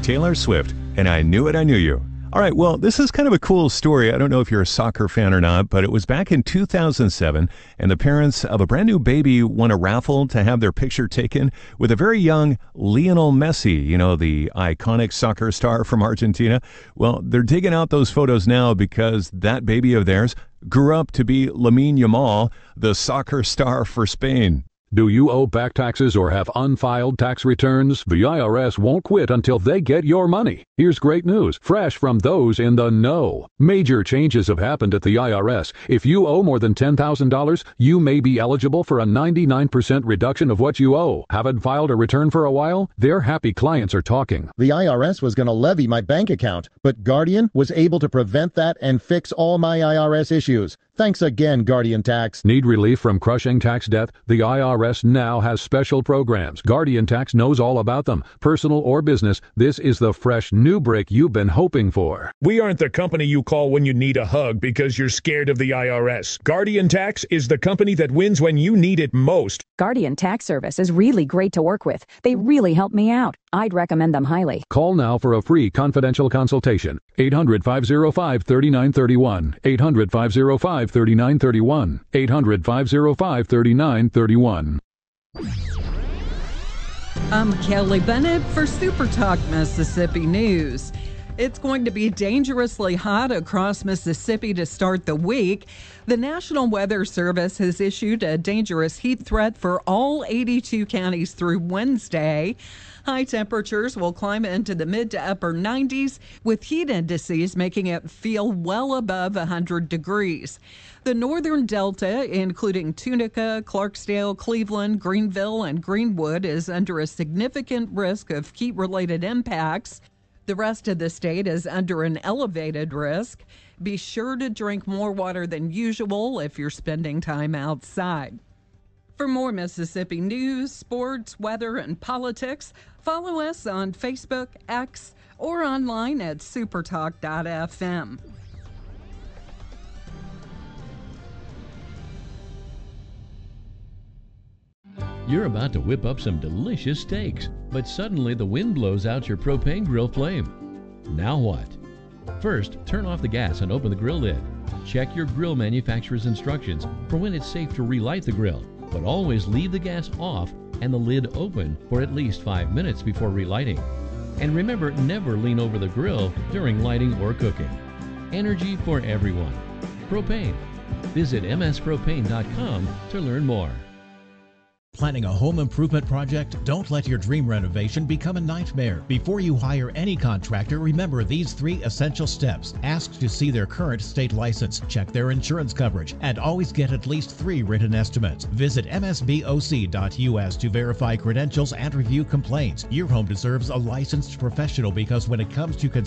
Taylor Swift, and I Knew It, I Knew You. All right, well, this is kind of a cool story. I don't know if you're a soccer fan or not, but it was back in 2007, and the parents of a brand new baby won a raffle to have their picture taken with a very young Lionel Messi, you know, the iconic soccer star from Argentina. Well, they're digging out those photos now because that baby of theirs grew up to be Lamine Yamal, the soccer star for Spain. Do you owe back taxes or have unfiled tax returns? The IRS won't quit until they get your money. Here's great news, fresh from those in the know. Major changes have happened at the IRS. If you owe more than $10,000, you may be eligible for a 99% reduction of what you owe. Haven't filed a return for a while? Their happy clients are talking. The IRS was going to levy my bank account, but Guardian was able to prevent that and fix all my IRS issues. Thanks again, Guardian Tax. Need relief from crushing tax debt? The IRS now has special programs. Guardian Tax knows all about them. Personal or business, this is the fresh new break you've been hoping for. We aren't the company you call when you need a hug because you're scared of the IRS. Guardian Tax is the company that wins when you need it most. Guardian Tax Service is really great to work with. They really help me out. I'd recommend them highly. Call now for a free confidential consultation. 800-505-3931. 800-505-3931. 800-505-3931. I'm Kelly Bennett for Super Talk Mississippi News. It's going to be dangerously hot across Mississippi to start the week. The National Weather Service has issued a dangerous heat threat for all 82 counties through Wednesday. High temperatures will climb into the mid to upper 90s, with heat indices making it feel well above 100 degrees. The northern delta, including Tunica, Clarksdale, Cleveland, Greenville, and Greenwood, is under a significant risk of heat-related impacts. The rest of the state is under an elevated risk. Be sure to drink more water than usual if you're spending time outside. For more Mississippi news, sports, weather, and politics, follow us on Facebook, X, or online at supertalk.fm. You're about to whip up some delicious steaks, but suddenly the wind blows out your propane grill flame. Now what? First, turn off the gas and open the grill lid. Check your grill manufacturer's instructions for when it's safe to relight the grill, but always leave the gas off and the lid open for at least 5 minutes before relighting. And remember, never lean over the grill during lighting or cooking. Energy for everyone. Propane. Visit mspropane.com to learn more. Planning a home improvement project? Don't let your dream renovation become a nightmare. Before you hire any contractor, remember these 3 essential steps. Ask to see their current state license, check their insurance coverage, and always get at least 3 written estimates. Visit msboc.us to verify credentials and review complaints. Your home deserves a licensed professional because when it comes to